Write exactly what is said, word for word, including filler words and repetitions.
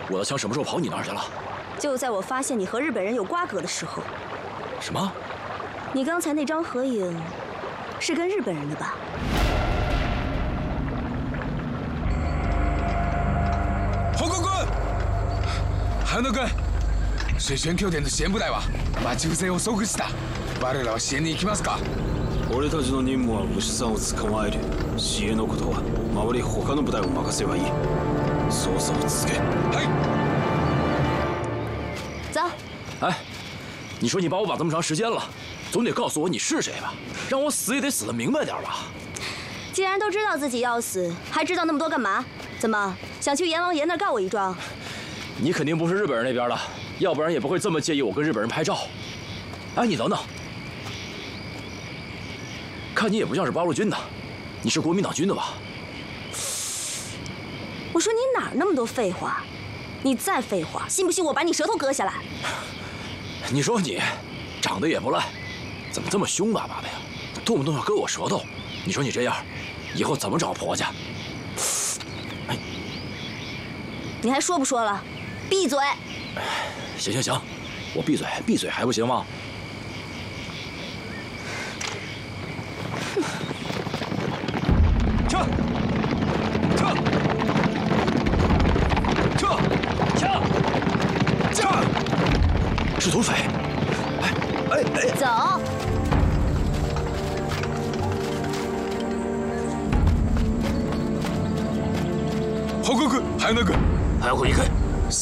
我的枪什么时候跑你那儿去了？ 就在我发现你和日本人有瓜葛的时候。 什么？ 你刚才那张合影，是跟日本人的吧？ 報告君、羽野君、水泉拠点の支援部隊は待ち伏せを即した。我らは支援に行きますか？ 俺たちの任務は牛さんを捕まえる。支援のことは周り他の部隊を任せばいい。捜査を続け。 はい。 走。 哎，你说你把我绑这么长时间了，总得告诉我你是谁吧？让我死也得死得明白点吧。 既然都知道自己要死，还知道那么多干嘛？怎么想去阎王爷那儿告我一状？ 你肯定不是日本人那边的，要不然也不会这么介意我跟日本人拍照。哎，你等等，看你也不像是八路军的，你是国民党军的吧？ 我说你哪儿那么多废话？你再废话，信不信我把你舌头割下来？ 你说你长得也不赖，怎么这么凶巴巴的呀？动不动要割我舌头，你说你这样，以后怎么找婆家？哎， 你还说不说了？闭嘴！ 行行行，我闭嘴，闭嘴还不行吗？撤！撤！撤！撤！撤！是土匪！哎哎哎！ 走！ 報告、羽野君。 早く行け。